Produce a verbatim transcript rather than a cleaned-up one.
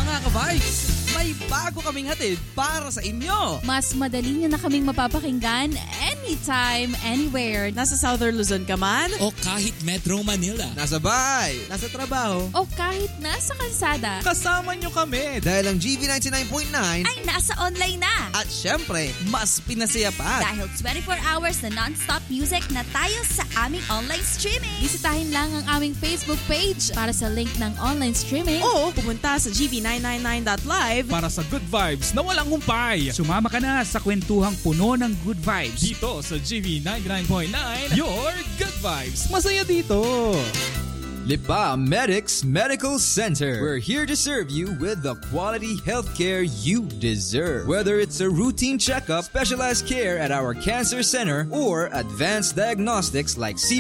Mga ka-vibes, may bago kaming hatid para sa inyo. Mas madali nyo na kaming mapapakinggan anytime, anywhere. Nasa Southern Luzon ka man? O kahit Metro Manila. Nasa bahay, Nasa trabaho? O kahit nasa kalsada. Kasama nyo kami. dahil ang G V ninety-nine point nine Ay nasa online na. at syempre, mas pinasaya pa. Dahil twenty-four hours na non-stop music na tayo sa aming online streaming. Bisitahin lang ang aming Facebook page para sa link ng online streaming. O pumunta sa g v nine ninety-nine dot live Para sa good vibes na walang humpay. Sumama ka na sa kwentuhang puno ng good vibes. Dito sa G V ninety-nine point nine, your good vibes. Masaya dito. Lipa Medics Medical Center. We're here to serve you with the quality healthcare you deserve. Whether it's a routine checkup, specialized care at our cancer center, or advanced diagnostics like C